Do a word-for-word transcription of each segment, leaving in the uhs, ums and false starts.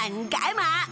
神解碼。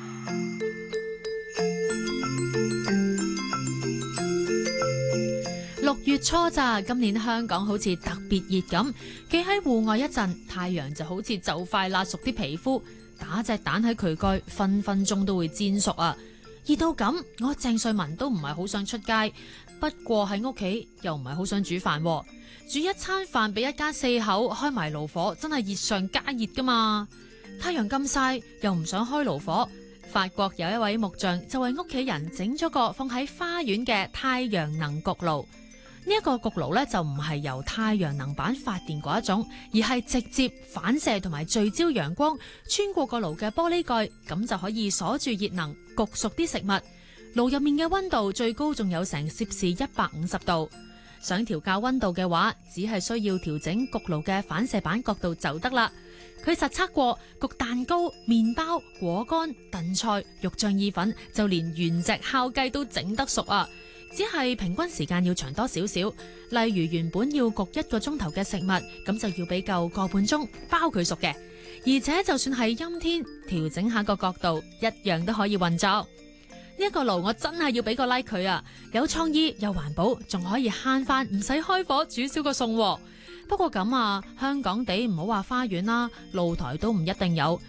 六月初咋，今年香港好似特別熱咁，企喺戶外一陣，太陽就好似就快辣熟啲皮膚，打隻蛋喺渠蓋，分分鐘都會煎熟啊！熱到咁，我鄭瑞文都唔係好想出街，不過喺屋企又唔係好想煮飯喎，煮一餐飯俾一家四口，開埋爐火，真係熱上加熱噶嘛！太陽咁曬，又唔想開爐火。法國有一位木匠就為屋企人整咗個放喺花園嘅太陽能焗爐。呢一個焗爐咧就唔係由太陽能板發電嗰一種，而係直接反射同埋聚焦陽光穿過個爐嘅玻璃蓋，咁就可以鎖住熱能焗熟啲食物。爐入面嘅溫度最高仲有成攝氏一百五十度。想調校溫度嘅話，只係需要調整焗爐嘅反射板角度就得啦。佢實測過焗蛋糕、麵包、果乾、燉菜、肉醬意粉，就連原隻烤雞都整得熟啊！只係平均時間要長多少少，例如原本要焗一個鐘頭嘅食物，咁就要俾夠個半鐘包佢熟嘅。而且就算係陰天，調整下個角度，一樣都可以運作。呢一個爐我真係要俾個 like 佢啊！有創意又環保，仲可以慳翻唔使開火煮少個餸。不過咁啊，香港地唔好話花園啦，露台都唔一定有。